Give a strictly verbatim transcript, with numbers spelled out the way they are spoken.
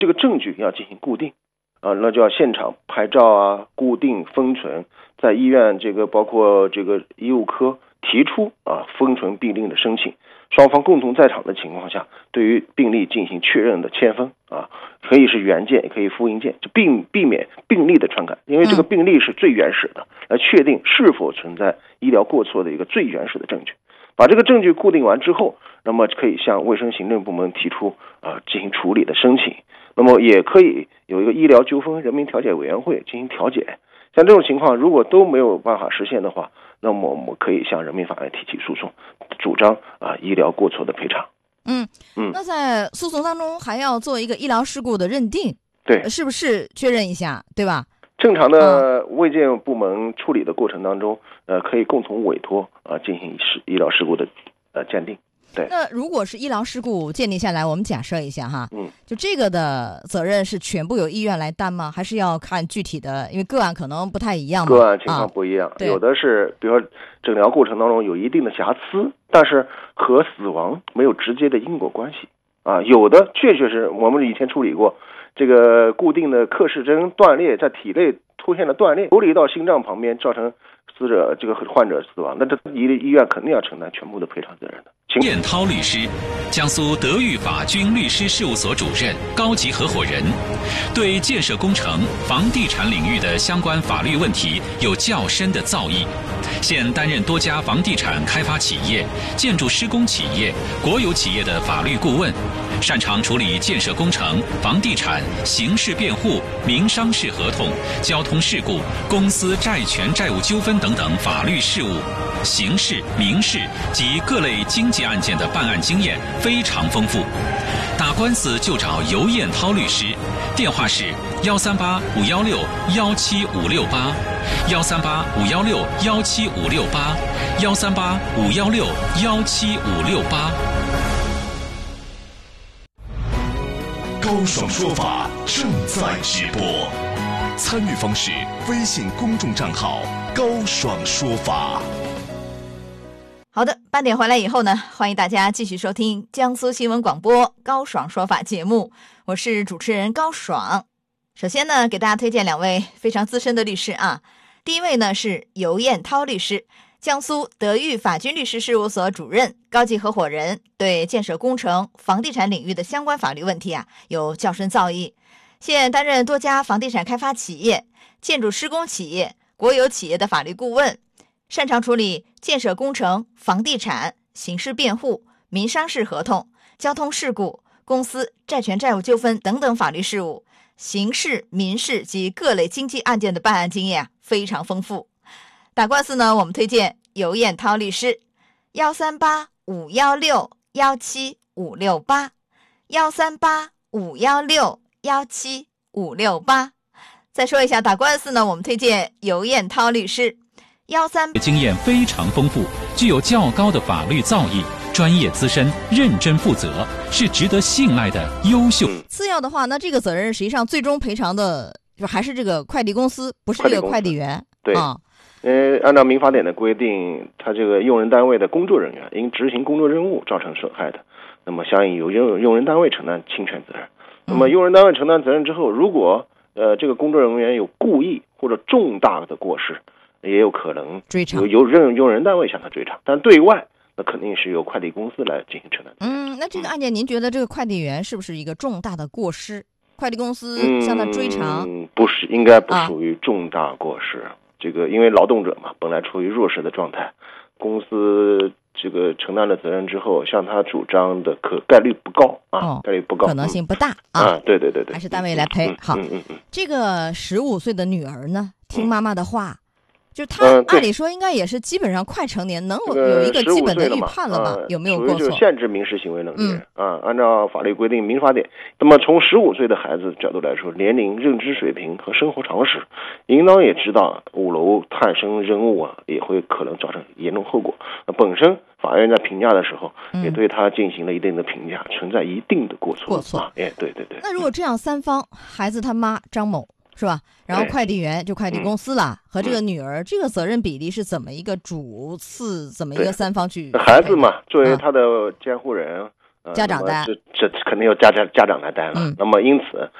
这个证据要进行固定啊，那就要现场拍照啊，固定封存，在医院这个包括这个医务科提出啊封存病历的申请，双方共同在场的情况下，对于病历进行确认的签封啊，可以是原件，也可以复印件，就避避免病历的篡改，因为这个病历是最原始的，来确定是否存在医疗过错的一个最原始的证据。把这个证据固定完之后，那么可以向卫生行政部门提出啊进行处理的申请。那么也可以有一个医疗纠纷人民调解委员会进行调解。像这种情况如果都没有办法实现的话，那么我们可以向人民法院提起诉讼，主张啊医疗过错的赔偿。 嗯嗯，那在诉讼当中还要做一个医疗事故的认定， 对， 是不是确认一下，对吧？ 正常的卫健部门处理的过程当中，呃，可以共同委托啊、呃、进行医疗事故的呃鉴定。对， 那如果是医疗事故鉴定下来，我们假设一下哈， 嗯， 就这个的责任是全部由医院来担吗？还是要看具体的，因为个案可能不太一样嘛， 个案情况不一样，啊、有的是比如说诊疗过程当中有一定的瑕疵，但是和死亡没有直接的因果关系啊，有的确确实我们以前处理过，这个固定的克氏针断裂，在体内出现了断裂，游离到心脏旁边，造成死者这个患者死亡，那这医医院肯定要承担全部的赔偿责任的。 燕涛律师，江苏德裕法军律师事务所主任、高级合伙人，对建设工程、房地产领域的相关法律问题有较深的造诣。现担任多家房地产开发企业、建筑施工企业、国有企业的法律顾问，擅长处理建设工程、房地产、刑事辩护、民商事合同、交通事故、公司债权债务纠纷等等法律事务。刑事、民事及各类经济案件的办案经验非常丰富，打官司就找尤燕涛律师，电话是幺三八五幺六幺七五六八，幺三八五幺六幺七五六八，幺三八五幺六幺七五六八。 高爽说法正在直播，参与方式：微信公众账号高爽说法。 好的，八点回来以后呢，欢迎大家继续收听江苏新闻广播高爽说法节目，我是主持人高爽。首先呢，给大家推荐两位非常资深的律师啊。第一位呢是尤燕涛律师，江苏德裕法军律师事务所主任、高级合伙人，对建设工程、房地产领域的相关法律问题啊有较深造诣。现担任多家房地产开发企业、建筑施工企业、国有企业的法律顾问，擅长处理建设工程、房地产、刑事辩护、民商事合同、交通事故、公司债权债务纠纷等等法律事务，刑事、民事及各类经济案件的办案经验非常丰富。打官司呢，我们推荐尤燕涛律师，幺三八五幺六幺七五六八，幺三八五幺六幺七五六八。再说一下打官司呢，我们推荐尤燕涛律师，幺三经验非常丰富，具有较高的法律造诣，专业资深，认真负责，是值得信赖的优秀。 次要的话，那这个责任实际上最终赔偿的就还是这个快递公司，不是这个快递员。 对啊，呃，按照民法典的规定，他这个用人单位的工作人员因执行工作任务造成损害的，那么相应由用用人单位承担侵权责任。那么用人单位承担责任之后，如果呃这个工作人员有故意或者重大的过失，也有可能追偿， 由任用人单位向他追偿，但对外那肯定是由快递公司来进行承担。 嗯，那这个案件您觉得这个快递员是不是一个重大的过失？快递公司向他追偿？ 嗯，不是，应该不属于重大过失。啊、这个因为劳动者嘛，本来处于弱势的状态，公司这个承担了责任之后，向他主张的可概率不高啊，哦、概率不高， 可能性不大、 嗯、啊。对对对对， 还是单位来赔。 嗯、 好， 嗯嗯嗯， 这个十五岁的女儿呢，听妈妈的话。嗯就他按理说应该也是基本上快成年，能有一个基本的预判了吧？ 呃、 有没有过错？ 就是限制民事行为能力人、嗯、啊。按照法律规定，民法典，那么从十五岁的孩子角度来说，年龄、认知水平和生活常识，应当也知道五楼探身任务啊，也会可能造成严重后果。那本身法院在评价的时候，也对他进行了一定的评价，嗯、存在一定的过错。 过错， 啊、哎，对对对。 那如果这样，三方，孩子他妈张某。是吧？然后快递员就快递公司了，和这个女儿，这个责任比例是怎么一个主次，怎么一个三方去？ 孩子嘛，作为他的监护人， 呃、 家长担， 这这肯定要家长家长来担了。嗯、那么因此